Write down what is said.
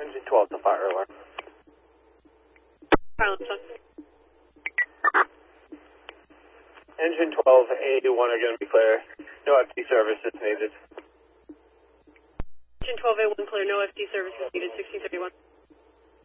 Engine 12 to fire alarm. Silence on. Engine 12, A1 are going to be clear. No FT services needed. Engine 12A1 clear, no FD services needed, 1631.